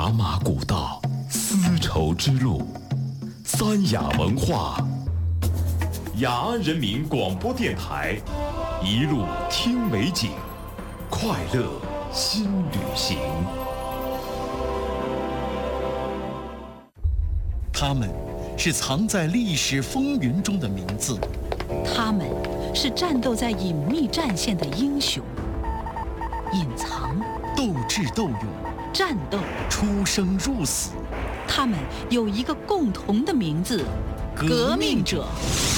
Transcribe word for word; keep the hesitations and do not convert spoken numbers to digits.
茶马古道，丝绸之路，三雅文化。雅安人民广播电台，一路听美景，快乐新旅行。 他们是藏在历史风云中的名字， 他们是战斗在隐秘战线的英雄，隐藏、 斗智斗勇、 战斗、 出生入死。 他们有一个共同的名字：革命者。